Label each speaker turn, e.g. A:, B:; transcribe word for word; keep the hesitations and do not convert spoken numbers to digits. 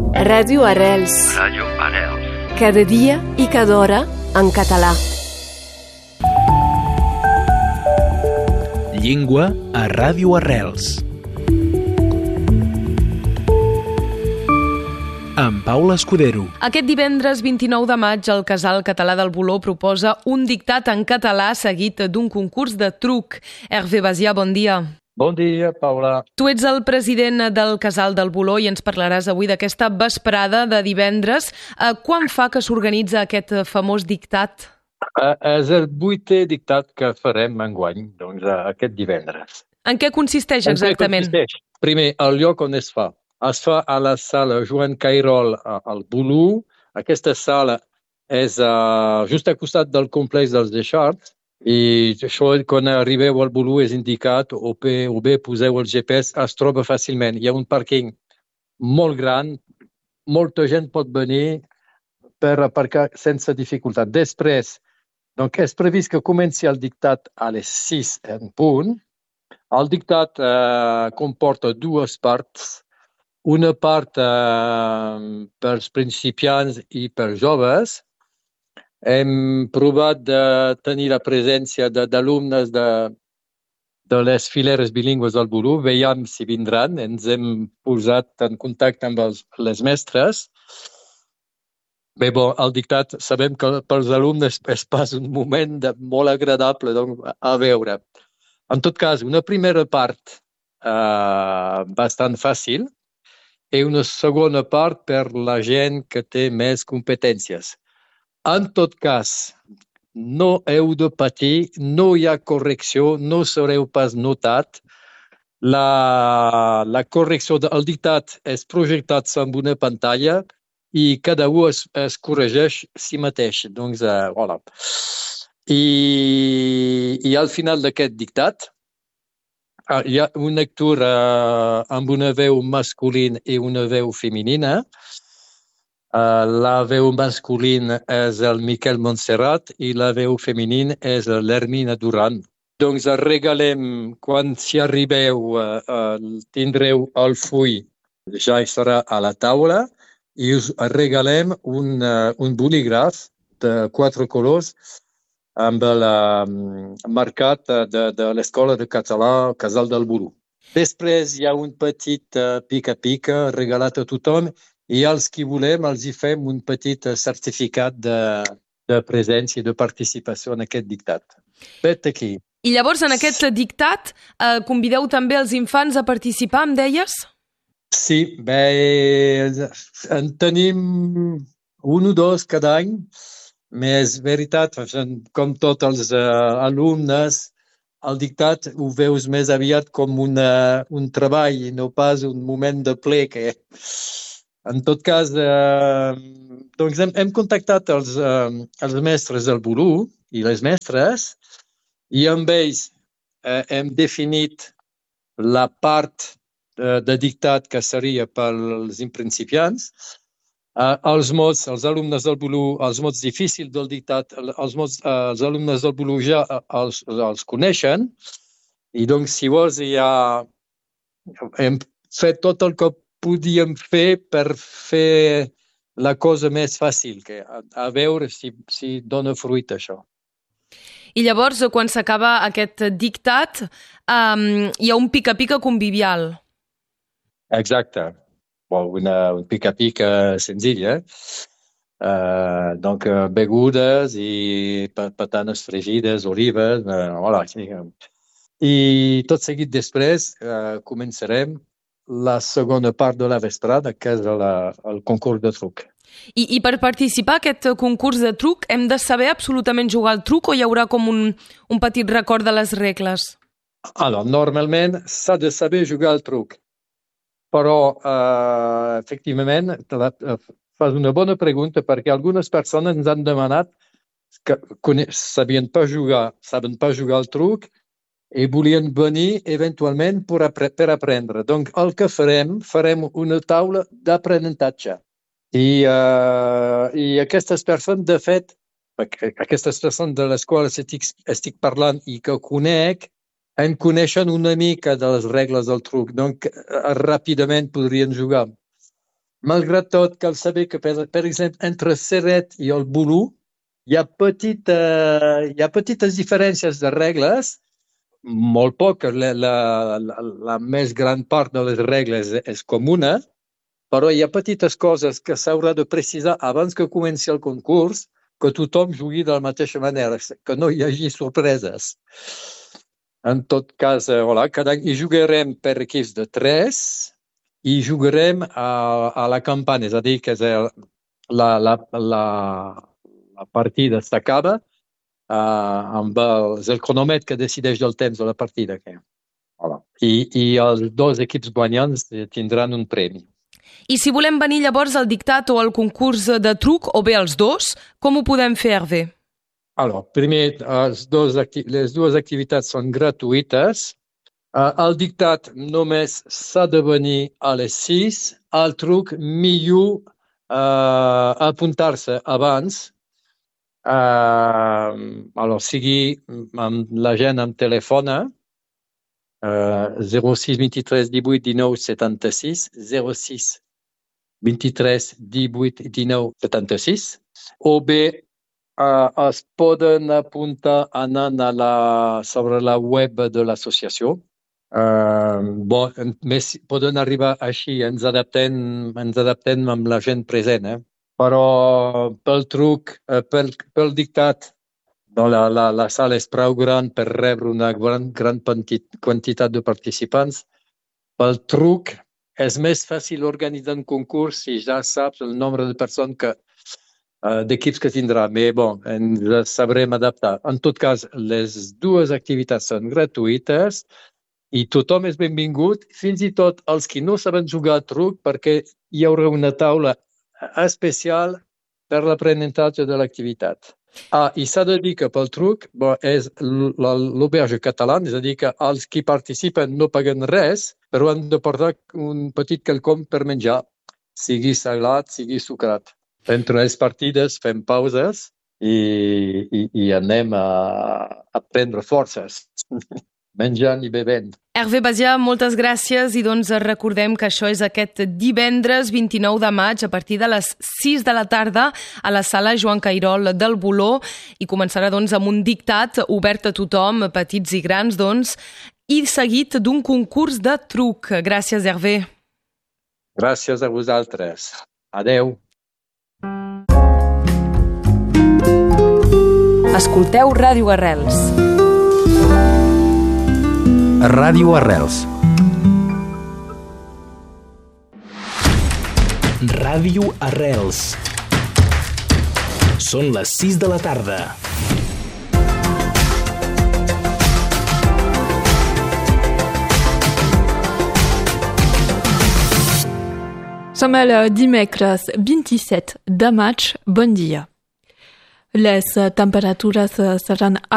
A: Ràdio Arrels.
B: Ràdio Arrels.
A: Cada dia i cada hora en català.
C: Llengua a Ràdio Arrels. Amb Paula Escudero.
D: Aquest divendres vint-i-nou de maig el Casal Català del Voló proposa un dictat en català seguit d'un concurs de truc. Hervé Basià, bon dia.
E: Bon dia, Paula.
D: Tu ets el president del Casal del Voló i ens parlaràs avui d'aquesta vesprada de divendres. Quan fa que s'organitza aquest famós dictat?
E: Uh, és el vuitè dictat que farem enguany, doncs, uh, aquest divendres.
D: En què consisteix exactament?
E: En què consisteix? Primer, el lloc on es fa. Es fa a la sala Joan Cairol al Voló. Aquesta sala és uh, just al costat del complex dels Deixarts. I això, quan arribeu al Voló, és indicat, o bé, o bé poseu el G P S, es troba fàcilment. Hi ha un pàrquing molt gran, molta gent pot venir per aparcar sense dificultat. Després, doncs és previst que comenci el dictat a les sis en punt. El dictat eh, comporta dues parts. Una part eh, pels principiants i per joves. Hem provat de tenir la presència d'alumnes de, de les fileres bilingües del Voló. Veiem si vindran. Ens hem posat en contacte amb els, les mestres. Bé, bon, el dictat sabem que pels alumnes és pas un moment de, molt agradable doncs, a veure. En tot cas, una primera part eh, bastant fàcil i una segona part per la gent que té més competències. En tot cas, no heu de patir, no hi ha correcció, no sereu pas notat. La, la correcció del dictat és projectat amb una pantalla i cada un es, es corregeix si mateix. Doncs, uh, voilà. I, I al final d'aquest dictat uh, hi ha un lector uh, amb una veu masculina i una veu femenina. Uh, la veu masculina és el Miquel Montserrat i la veu femenina és l'Hermina Duran. Doncs regalem, quan si arribeu, uh, uh, tindreu el full, ja serà a la taula, i us regalem un, uh, un bolígraf de quatre colors amb el um, marcat de, de l'Escola de Català Casal del Voló. Després hi ha un petit uh, pica-pica regalat a tothom i els que volem els hi fem un petit certificat de, de presència i de participació en aquest dictat. Vet aquí.
D: I llavors en aquest dictat eh, convideu també els infants a participar, em deies?
E: Sí, bé, en tenim un o dos cada any, però és veritat, com tots els uh, alumnes, el dictat ho veus més aviat com una, un treball i no pas un moment de ple que... En tot cas, eh, doncs hem, hem contactat els, eh, els mestres del Voló i les mestres i amb ells eh, hem definit la part eh, de dictat que seria pels principiants. Eh, els mots, els alumnes del Voló, els mots difícils del dictat, els, mots, eh, els alumnes del Voló ja els, els coneixen i doncs si vols ja hem fet tot el que podíem fer per fer la cosa més fàcil, que a, a veure si, si dona fruit això.
D: I llavors, quan s'acaba aquest dictat, um, hi ha un pica-pica convivial.
E: Exacte. Bon, una, un pica-pica senzill, eh? Uh, donc, begudes i patanes fregides, olives, uh, voilà. I tot seguit després uh, començarem la segona part de la vesprada, que és la, el concurs de truc.
D: I, I per participar en aquest concurs de truc hem de saber absolutament jugar al truc o hi haurà com un, un petit record de les regles?
E: Alors, normalment s'ha de saber jugar al truc, però eh, efectivament fas una bona pregunta perquè algunes persones ens han demanat que sabien pas jugar, saben pas jugar al truc i volien venir eventualment per, apre per aprendre. Donc, el que farem, farem una taula d'aprenentatge. I, uh, I aquestes persones, de fet, aquestes persones de les quals estic, estic parlant i que conec, en coneixen una mica de les regles del truc. Donc, uh, ràpidament podrien jugar. malgrat tot, cal saber que, per, per exemple, entre Serret i el Bolú hi ha, petita, hi ha petites diferències de regles, molt poc, la, la, la, la més gran part de les regles és comuna, però hi ha petites coses que s'haurà de precisar abans que comenci el concurs, que tothom jugui de la mateixa manera, que no hi hagi sorpreses. En tot cas, eh, voilà, cada any hi jugarem per equips de tres i jugarem a, a la campana, és a dir, que és el, la, la, la, la partida s'acaba uh, amb el, el cronòmetre que decideix el temps de la partida. Que, voilà. I, I els dos equips guanyants tindran un premi.
D: I si volem venir llavors al dictat o al concurs de truc, o bé els dos, com ho podem fer, Hervé?
E: Alors, primer, els dos acti- les dues activitats són gratuïtes. Uh, el dictat només s'ha de venir a les sis. Al truc, millor uh, apuntar-se abans. Uh, alors, sigui amb la gent amb telèfon, uh, zero sis vint-i-tres divuit dinou setanta-sis, zero sis vint-i-tres divuit dinou setanta-sis, o bé Uh, es poden apuntar anant a la, sobre la web de l'associació. Uh, bon, més poden arribar així, ens adaptem, ens adaptem amb la gent present, eh? Però pel truc, uh, pel, pel dictat, no, la, la, la sala és prou gran per rebre una gran, gran quantitat de participants. Pel truc és més fàcil organitzar un concurs si ja saps el nombre de persones que Uh, d'equips que tindrà, però bon, ens sabrem adaptar. En tot cas, les dues activitats són gratuïtes i tothom és benvingut, fins i tot els que no saben jugar a truc, perquè hi haurà una taula especial per l'aprenentatge de l'activitat. Ah, i s'ha de dir que pel truc bon, és l'auberge català, és a dir que els que participen no paguen res, però han de portar un petit quelcom per menjar, sigui salat, sigui sucrat. Entre les partides fem pauses i, i, i anem a, a prendre forces, menjant i bevent.
D: Hervé Basià, moltes gràcies i doncs recordem que això és aquest divendres vint-i-nou de maig a partir de les sis de la tarda a la sala Joan Cairol del Boló i començarà doncs amb un dictat obert a tothom, petits i grans doncs, i seguit d'un concurs de truc. Gràcies, Hervé.
E: Gràcies a vosaltres. Adeu.
A: Escolteu Ràdio Arrels.
C: Ràdio Arrels. Ràdio Arrels. Són les sis de la tarda.
B: Som el dimecres vint-i-set de maig. Bon dia. Les temperatures seran